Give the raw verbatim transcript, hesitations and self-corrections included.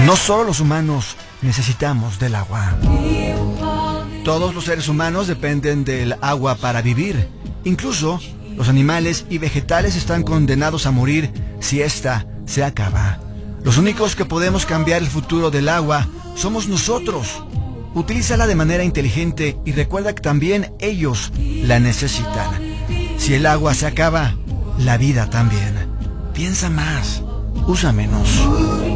No solo los humanos necesitamos del agua. Todos los seres humanos dependen del agua para vivir. Incluso los animales y vegetales están condenados a morir si ésta se acaba. Los únicos que podemos cambiar el futuro del agua somos nosotros. Utilízala de manera inteligente y recuerda que también ellos la necesitan. Si el agua se acaba, la vida también. Piensa más, usa menos.